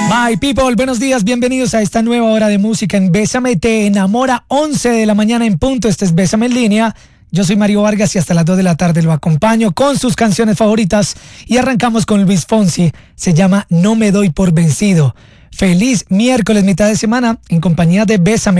My people, buenos días, bienvenidos a esta nueva hora de música en Bésame Te Enamora, 11 de la mañana en punto. Este es Bésame en línea. Yo soy Mario Vargas y hasta las 2 de la tarde lo acompaño con sus canciones favoritas y arrancamos con Luis Fonsi. Se llama No me doy por vencido. Feliz miércoles, mitad de semana, en compañía de Bésame.